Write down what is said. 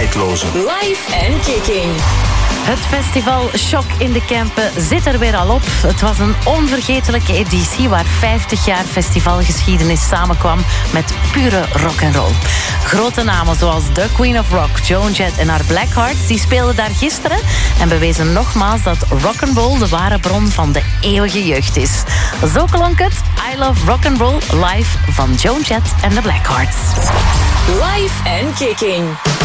tijdloze. Live en Kicking. Het festival Shock in de Kempen zit er weer al op. Het was een onvergetelijke editie waar 50 jaar festivalgeschiedenis samenkwam met pure rock'n'roll. Grote namen zoals The Queen of Rock, Joan Jett en haar Blackhearts, die speelden daar gisteren en bewezen nogmaals dat rock'n'roll de ware bron van de eeuwige jeugd is. Zo klonk het I Love Rock'n'Roll live van Joan Jett en de Blackhearts. Live en Kicking.